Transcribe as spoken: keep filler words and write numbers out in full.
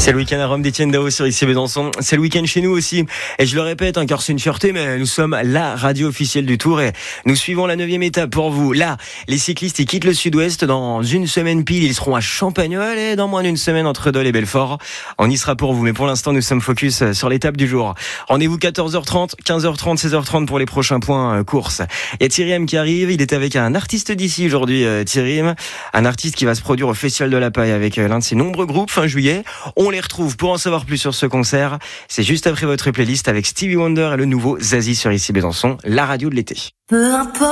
C'est le week-end à Rome d'Étienne Dao sur ici Besançon. C'est le week-end chez nous aussi. Et je le répète, hein, car c'est une fierté, mais nous sommes la radio officielle du Tour et nous suivons la neuvième étape pour vous. Là, les cyclistes ils quittent le sud-ouest dans une semaine pile. Ils seront à Champagnole et dans moins d'une semaine entre Dole et Belfort. On y sera pour vous, mais pour l'instant, nous sommes focus sur l'étape du jour. Rendez-vous quatorze heures trente, quinze heures trente, seize heures trente pour les prochains points euh, course. Il y a Thierry M qui arrive. Il est avec un artiste d'ici aujourd'hui, euh, Thierry M. Un artiste qui va se produire au Festival de la Paille avec euh, l'un de ses nombreux groupes fin juillet. On les retrouve pour en savoir plus sur ce concert. C'est juste après votre playlist avec Stevie Wonder et le nouveau Zazie sur ici Besançon, la radio de l'été. Peu importe.